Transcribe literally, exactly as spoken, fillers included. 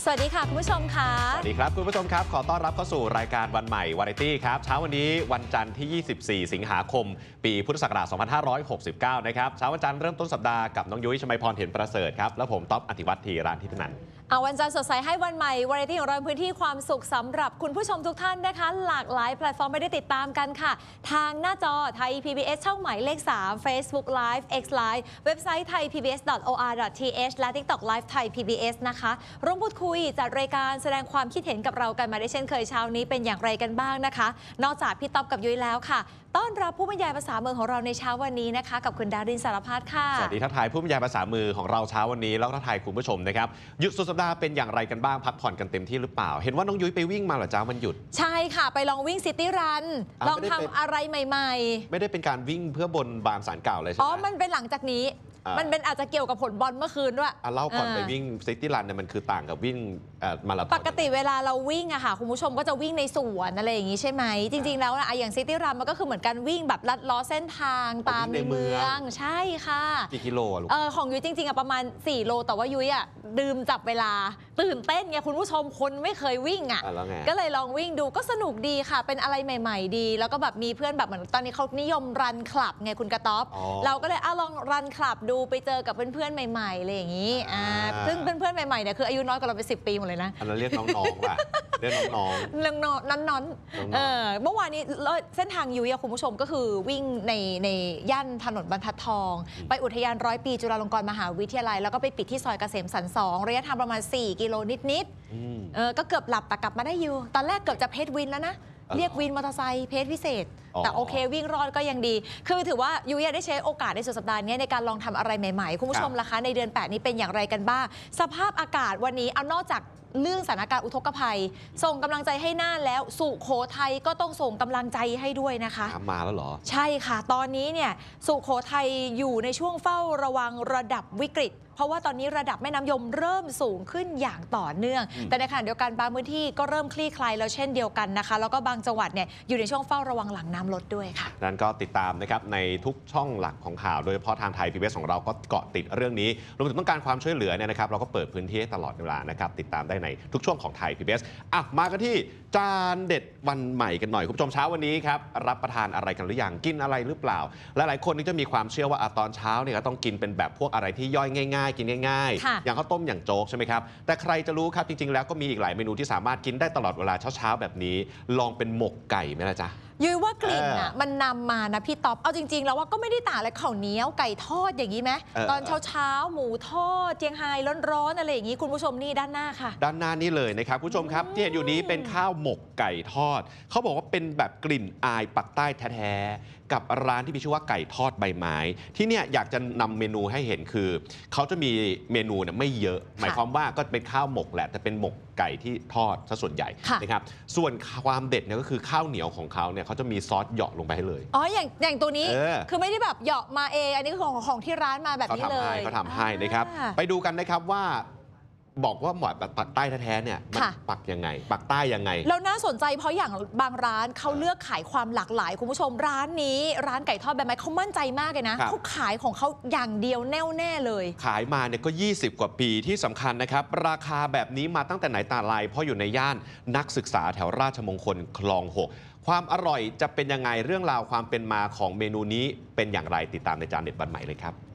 สวัสดีค่ะคุณผู้ชมค่ะสวัสดีครับคุณผู้ชมครับขอต้อนรับเข้าสู่รายการวันใหม่วาไรตี้ครับเช้าวันนี้วันจันทร์ที่ยี่สิบสี่สิงหาคมปีพุทธศักราชสองพันห้าร้อยหกสิบเก้านะครับเช้าวันจันทร์เริ่มต้นสัปดาห์กับน้องยุ้ยชมัยพรเห็นประเสริฐครับและผมต๊อบอธิวัตรธีราธิปนันท์เอาวันจันทร์สดใสให้วันใหม่วาไรตี้ของเราพื้นที่ความสุขสำหรับคุณผู้ชมทุกท่านนะคะหลากหลายแพลตฟอร์มไม่ได้ติดตามกันค่ะทางหน้าจอไทย พี บี เอส ช่องหมายเลขสาม Facebook Live X Live เว็บไซต์ ไทย พี บี เอส ดอท โอ อาร์ ดอท ที เอช และ TikTok Live ไทย พี บี เอส นะคะร่วมพูดคุยจัดรายการแสดงความคิดเห็นกับเรากันมาได้เช่นเคยเช้านี้เป็นอย่างไรกันบ้างนะคะนอกจากพี่ต๊อบกับยุ้ยแล้วค่ะต้อนรับผู้บรรยายภาษามือของเราในเช้าวันนี้นะคะกับคุณดารินสารพัดค่ะสวัสดีทักทายผู้บรรยายภาษามือของเราเช้าวันนี้แล้วก็ทักทายคุณผู้ชมนะครับหยุดสุดสัปดาห์เป็นอย่างไรกันบ้างพักผ่อนกันเต็มที่หรือเปล่าเห็นว่าน้องยุ้ยไปวิ่งมาเหรอจ้าวันหยุดใช่ค่ะไปลองวิ่งซิตี้รันลองทำอะไรใหม่ๆไม่ได้เป็นการวิ่งเพื่อบนบานศาลเก่าเลยใช่ไหมอ๋อมันเป็นหลังจากนี้มันเป็นอาจจะเกี่ยวกับผลบอลเมื่อคืนด้วยเล่าก่อนไปวิ่งซิตี้รันเนี่ยมันคือต่างกับวิ่งมาราธอนปกติเวลาเราวิ่งอะค่ะคุณผู้ชมก็จะวิ่งในสวนอะไรอย่างนี้ใช่ไหมจริงๆแล้วนะอย่างซิตี้รันมันก็คือเหมือนการวิ่งแบบลัดล้อเส้นทางตามในเมืองใช่ค่ะกี่กิโลลูกเออของยุ้ยจริงๆอะประมาณสี่โลแต่ว่ายุ้ยอะดื่มจับเวลาตื่นเต้นไงคุณผู้ชมคนไม่เคยวิ่งอะก็เลยลองวิ่งดูก็สนุกดีค่ะเป็นอะไรใหม่ๆดีแล้วก็แบบมีเพื่อนแบบเหมือนตอนนี้เขานิยมรันคลับไงคุณกระต๊อบเราก็เลยอ่ะลองรันคลับดูไปเจอกับเพื่อนๆใหม่ๆอะไรอย่างนี้อ่าซึ่งเพื่อนๆใหม่ๆเนี่ยคืออายุน้อยกว่าเราไปสิบปีหมดเลยนะอันนั้นเรียกน้องๆป่ะเรียกน้องๆน้องๆน้อนๆเออเมื่อวานนี้เส้นทางยุ้ยคุณผู้ชมก็คือวิ่งในในย่านถนนบรรทัดทองไปอุทยานร้อยปีจุฬาลงกรณ์มหาวิทยาลัยแล้วก็ไปปิดที่ซอยเกษมสันต์สองระยะทางประมาณสี่กิโลนิดๆเออก็เกือบหลับแต่กลับมาได้อยู่ตอนแรกเกือบจะเพจวินแล้วนะเรียกวินมอเตอร์ไซค์เพจพิเศษแต่โอเควิ่งรอดก็ยังดีคือถือว่ายุ้ยได้ใช้โอกาสในสุดสัปดาห์นี้ในการลองทำอะไรใหม่ๆคุณผู้ชมล่ะคะในเดือนแปดนี้เป็นอย่างไรกันบ้างสภาพอากาศวันนี้เอานอกจากเรื่องสถานการณ์อุทกภัยส่งกำลังใจให้น่านแล้วสุโขทัยก็ต้องส่งกำลังใจให้ด้วยนะคะมาแล้วเหรอใช่ค่ะตอนนี้เนี่ยสุโขทัยอยู่ในช่วงเฝ้าระวังระดับวิกฤตเพราะว่าตอนนี้ระดับแม่น้ำยมเริ่มสูงขึ้นอย่างต่อเนื่องแต่ในขณะเดียวกันบางพื้นที่ก็เริ่มคลี่คลายแล้วเช่นเดียวกันนะคะแล้วก็บางจังหวัดเนี่ยอยู่ในช่วงเฝ้าระวังหลังน้ำลดด้วยค่ะนั้นก็ติดตามนะครับในทุกช่องหลักของข่าวโดยเฉพาะทางไทย พี บี เอส ของเราก็เกาะติดเรื่องนี้รวมถึงต้องการความช่วยเหลือเนี่ยนะครับเราก็เปิดพื้นที่ให้ตลอดเวลานะครับติดตามได้ในทุกช่วงของไทย พี บี เอส อ่ะมากันที่จานเด็ดวันใหม่กันหน่อยคุณผู้ชมเช้าวันนี้ครับรับประทานอะไรกันหรือยังกินอะไรหรือเปล่าหลายๆคนนี่จะมีความเชื่อว่าตอนเช้าเนี่ยก็ต้องกินเป็นแบบพวกอะไรที่ย่อยง่ายๆกินง่ายๆอย่างข้าวต้มอย่างโจ๊กใช่ไหมครับแต่ใครจะรู้ครับจริงๆแล้วก็มีอีกหลายเมนูที่สามารถกินได้ตลอดเวลาเช้าๆแบบนี้ลองเป็นหมกไก่ไหมล่ะจ๊ะยุ้ยว่ากลิ่นอ่ะมันนำมานะพี่ต๊อบเอาจริงๆแล้วว่าก็ไม่ได้ต่างอะไรข้าวเหนียวไก่ทอดอย่างนี้ไหมตอนเช้าๆหมูทอดเจียงไฮ้ร้อนๆอะไรอย่างนี้คุณผู้ชมนี่ด้านหน้าค่ะด้านหน้านี่เลยนะครับผู้ชมครับที่เห็นอยู่นี้เป็นข้าวหมกไก่ทอดเขาบอกว่าเป็นแบบกลิ่นอายปักใต้แท้ๆกับร้านที่มีชื่อว่าไก่ทอดใบไม้ที่เนี่ยอยากจะนำเมนูให้เห็นคือเขาจะมีเมนูเนี่ยไม่เยอะหมายความว่าก็เป็นข้าวหมกแหละแต่เป็นหมกไก่ที่ทอดซะส่วนใหญ่นะครับส่วนความเด็ดเนี่ยก็คือข้าวเหนียวของเขาเนี่ยเขาจะมีซอสเหยาะลงไปให้เลยอ๋ออย่างอย่างตัวนี้คือไม่ได้แบบเหยาะมาเองอันนี้คือของของที่ร้านมาแบบนี้เลยเขาทำให้นะครับไปดูกันนะครับว่าบอกว่าหมอแบบปักใต้แท้ๆเนี่ยมันปักยังไงปักใต้ยังไงแล้วน่าสนใจเพราะอย่างบางร้านเขาเลือกขายความหลากหลายคุณผู้ชมร้านนี้ร้านไก่ทอดแบบไหนเขามั่นใจมากเลยนะเขาขายของเขาอย่างเดียวแน่วแน่เลยขายมาเนี่ยก็ยี่สิบกว่าปีที่สำคัญนะครับราคาแบบนี้มาตั้งแต่ไหนแต่ไรเพราะอยู่ในย่านนักศึกษาแถวราชมงคลคลองหกความอร่อยจะเป็นยังไงเรื่องราวความเป็นมาของเมนูนี้เป็นอย่างไรติดตามในจานเด็ดวันใหม่เลยครับ